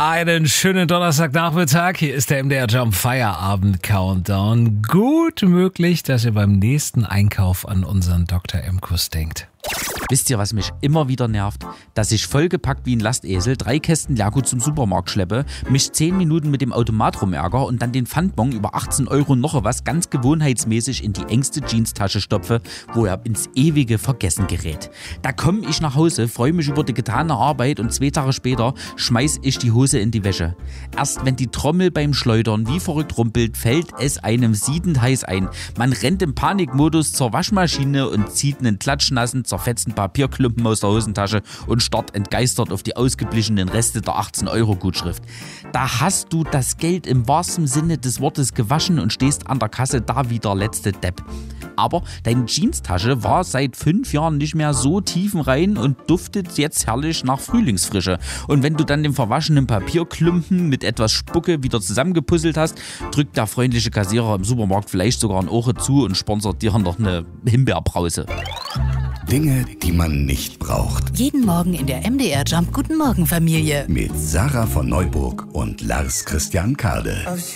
Einen schönen Donnerstagnachmittag. Hier ist der MDR Jump Feierabend Countdown. Gut möglich, dass ihr beim nächsten Einkauf an unseren Dr. Emkus denkt. Wisst ihr, was mich immer wieder nervt? Dass ich vollgepackt wie ein Lastesel 3 Kästen Leergut zum Supermarkt schleppe, mich 10 Minuten mit dem Automat rumärger und dann den Pfandbon über 18 € noch was ganz gewohnheitsmäßig in die engste Jeanstasche stopfe, wo er ins ewige Vergessen gerät. Da komme ich nach Hause, freue mich über die getane Arbeit und 2 Tage später schmeiß ich die Hose in die Wäsche. Erst wenn die Trommel beim Schleudern wie verrückt rumpelt, fällt es einem siedend heiß ein. Man rennt im Panikmodus zur Waschmaschine und zieht einen klatschnassen, zerfetzten Papierklumpen aus der Hosentasche und starrt entgeistert auf die ausgeblichenen Reste der 18-€-Gutschrift. Da hast du das Geld im wahrsten Sinne des Wortes gewaschen und stehst an der Kasse da wie der letzte Depp. Aber deine Jeanstasche war seit 5 Jahren nicht mehr so tiefenrein und duftet jetzt herrlich nach Frühlingsfrische. Und wenn du dann den verwaschenen Papierklumpen mit etwas Spucke wieder zusammengepuzzelt hast, drückt der freundliche Kassierer im Supermarkt vielleicht sogar ein Ohr zu und sponsert dir noch eine Himbeerbrause. Dinge, die man nicht braucht. Jeden Morgen in der MDR Jump Guten Morgen Familie. Mit Sarah von Neuburg und Lars Christian Kade.